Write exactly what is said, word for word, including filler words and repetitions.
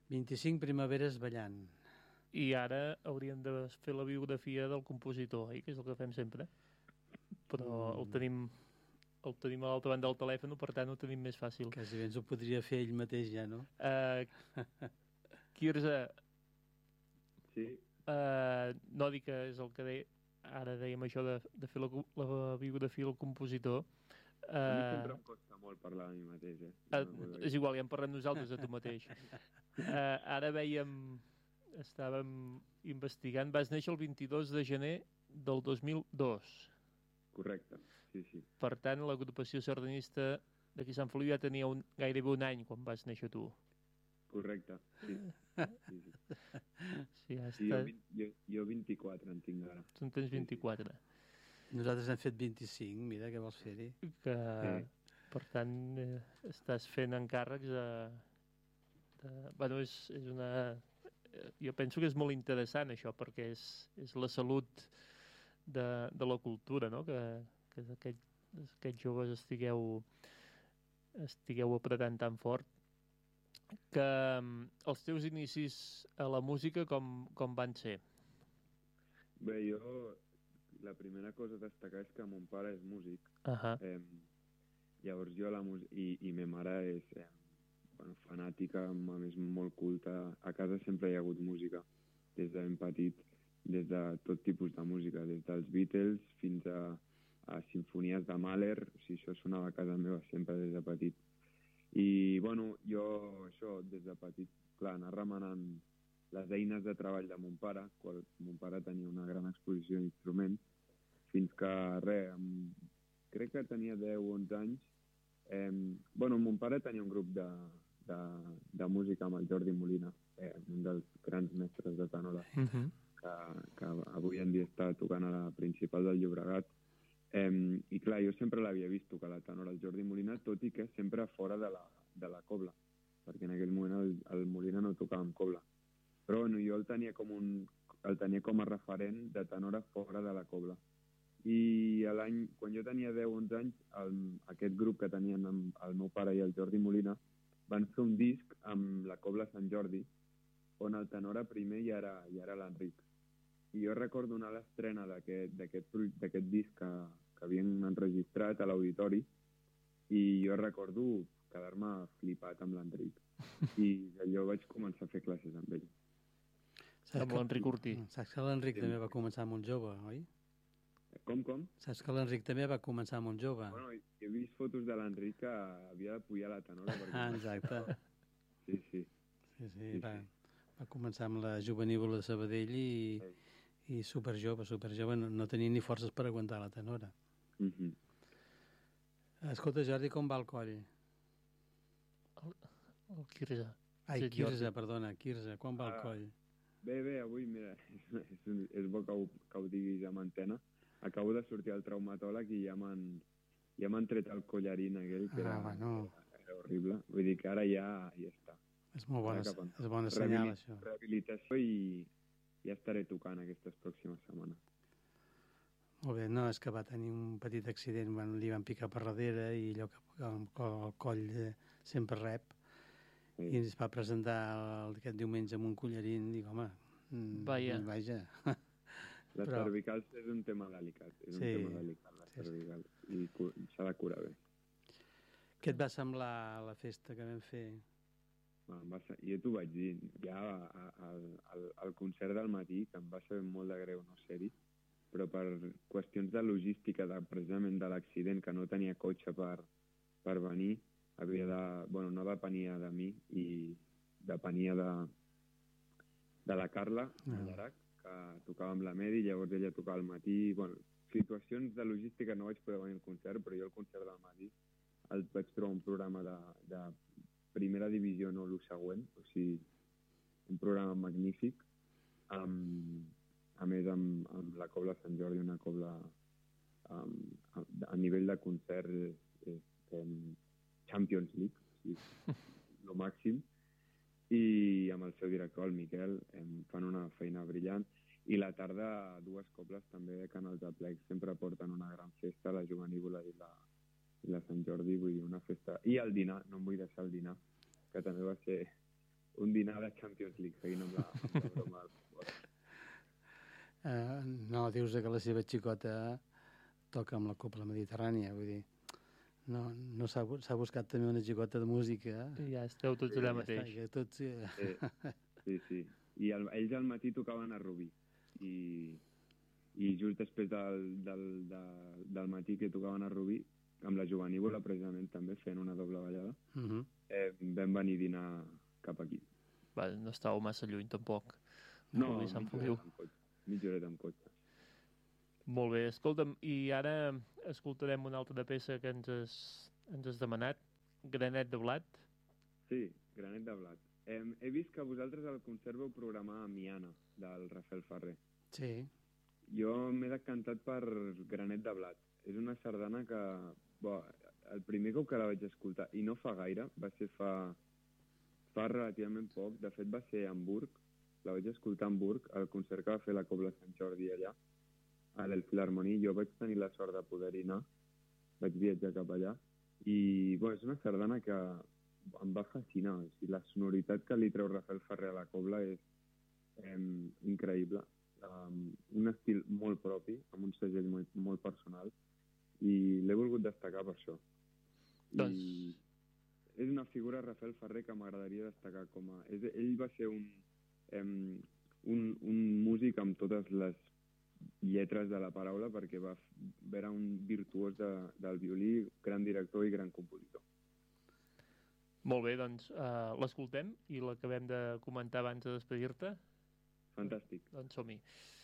vint-i-cinc primaveres ballant. I ara hauríem de fer la biografia del compositor, eh? Que és el que fem sempre. Però mm. el tenim el tenim a l'altra banda del telèfon, per tant ho tenim més fàcil. Quasi bé ens ho podria fer ell mateix ja, no? Uh, Quirze, sí. uh, no dic que és el que de, ara dèiem això de, de fer la, la biografia del compositor. Uh, a mi sempre em costa molt parlar de mi mateix, eh? Uh, és igual, ja en parlem nosaltres de tu mateix. Uh, ara veiem, estàvem investigant, vas néixer el vint-i-dos de gener del dos mil dos. Correcte, sí, sí. Per tant, l'agrupació sardanista d'aquí Sant Feliu ja tenia un, gairebé un any quan vas néixer tu. Correcte, sí. sí, sí. sí, ja sí jo, jo, jo vint-i-quatre en tinc ara. Tu en tens vint-i-quatre. Sí, sí. Nosaltres hem fet vint-i-cinc, mira, què vols fer-hi? Que, sí. Per tant, eh, estàs fent encàrrecs de... de bueno, és, és una... Jo penso que és molt interessant això, perquè és, és la salut de, de la cultura, no? Que, que aquest, aquests joves estigueu estigueu apretant tan fort. Que um, els teus inicis a la música com, com van ser? Bé, jo la primera cosa a destacar és que mon pare és músic. Uh-huh. eh, llavors jo la música i, i ma mare és eh, bueno, fanàtica, a més molt culta. A casa sempre hi ha hagut música des de ben petit, des de tot tipus de música, des dels Beatles fins a, a sinfonies de Mahler. O sigui, això sonava a casa meva sempre des de petit. I, bueno, jo, això, des de petit, clar, anar remenant les eines de treball de mon pare, quan mon pare tenia una gran exposició d'instruments, fins que, res, crec que tenia deu o onze anys. Eh, bueno, mon pare tenia un grup de, de, de música amb el Jordi Molina, eh, un dels grans mestres de tenora, uh-huh. que, que avui en dia està tocant a la principal del Llobregat. Eh, I clar, jo sempre l'havia vist tocar la tenora, el Jordi Molina, tot i que sempre fora de la, de la cobla, perquè en aquell moment el, el Molina no tocava amb cobla. Però bueno, jo el tenia com un, el tenia com a referent de tenora fora de la cobla. I l'any, quan jo tenia deu o onze anys, el, aquest grup que tenien amb el meu pare i el Jordi Molina van fer un disc amb la cobla Sant Jordi, on el tenora primer ja era, ja era l'Enric. I jo recordo anar a l'estrena d'aquest disc que, que havien enregistrat a l'auditori, i jo recordo quedar-me flipat amb l'Enric. I allò vaig començar a fer classes amb ell. Saps amb l'Enric Ortí. Saps que l'Enric sí. també va començar molt jove, oi? Com, com? Saps que l'Enric també va començar molt jove? Bueno, he vist fotos de l'Enric que havia de pujar la tenora. Ah, exacte. Sí, sí. Sí, sí, sí, va, sí. va començar amb la juvenívola de Sabadell i, sí. i superjove, superjove, no, no tenia ni forces per aguantar la tenora. Mm-hmm. Escolta, Jordi, com va el coll? El, el Quirze. Ai, Quirze, perdona, Quirze, com va el coll? Bé, bé, avui, mira, és, és bo que ho, que ho diguis amb antena. Acabo de sortir al traumatòleg i ja m'han ja m'han tret el collarín aquell, que era, ah, bueno. era, era horrible. Vull dir que ara ja, ja està. És molt bona, és bona senyal, això. Rehabilitació i ja estaré tocant aquestes pròximes setmanes. Molt bé, no, és que va tenir un petit accident, bueno, li van picar per darrere i allò que el, el coll sempre rep, sí. I es va presentar aquest diumenge amb un collarín i dic, home, vaja. vaja. Les Però... cervicals és un tema delicat, és sí, un tema delicat, les sí, cervicals, sí. I s'ha de curar bé. Què et va semblar la festa que vam fer? Va, va ser, jo t'ho vaig dir, ja al, al concert del matí, que em va saber molt de greu no ser-hi, però per qüestions de logística, de, precisament de l'accident, que no tenia cotxe per, per venir, havia de, bueno, no depenia de mi i depenia de, de la Carla, no. de Llarac, que tocava amb la Medi, llavors ella tocava al matí. Bueno, situacions de logística no vaig poder venir al concert, però jo el concert del matí el vaig trobar un programa de, de primera divisió, no el següent, o sigui, un programa magnífic, amb, a més amb, amb la Cobla Sant Jordi, una cobla amb, a, a nivell de concert eh, eh, Champions League, o sigui, lo màxim, i amb el seu director, el Miquel, em fan una feina brillant. I la tarda, dues cobles també de Canals de Plex sempre porten una gran festa, la Juvenívola i la, i la Sant Jordi, vull dir, una festa. I el dinar, no em vull deixar el dinar, que també va ser un dinar de Champions League, seguint amb la, amb la broma del futbol. Uh, no, dius que la seva xicota toca amb la Copla Mediterrània, vull dir, no, no s'ha s'ha buscat també una xicota de música. I ja esteu tots allà mateix. Ja està, tots, ja. Sí, sí, sí. I el, ells al matí tocaven a Rubí. I, i just després del, del, de, del matí que tocaven a Rubí, amb la Jovenívola precisament també fent una doble ballada, uh -huh. eh, vam venir a dinar cap aquí. Va, no estàveu massa lluny tampoc. No, mitja horeta amb cotxe. Molt bé, escolta'm, i ara escoltarem una altra peça que ens has, ens has demanat, Granet de Blat. Sí, Granet de Blat. Eh, he vist que vosaltres al concert veu programar a Miana, del Rafael Ferrer. Sí. Jo m'he decantat per Granet de Blat. És una sardana que... Bo, el primer cop que la vaig escoltar, i no fa gaire, va ser fa, fa relativament poc, de fet va ser a Hamburg, la vaig escoltar a Hamburg, al concert que va fer la Cobla Sant Jordi allà, a l'El Filharmoní. Jo vaig tenir la sort de poder-hi anar, vaig viatjar cap allà, i bo, és una sardana que em va fascinar. O sigui, la sonoritat que li treu Rafael Ferrer a la Cobla és eh, increïble. Um, un estil molt propi, amb un segell molt, molt personal, i l'he volgut destacar per això. Doncs... I és una figura, Rafael Ferrer, que m'agradaria destacar com a... És, ell va ser un, um, un, un músic amb totes les lletres de la paraula, perquè va era un virtuós de, del violí, gran director i gran compositor. Molt bé, doncs uh, l'escoltem i l'acabem de comentar abans de despedir-te. Fantàstic. Doncs som-hi.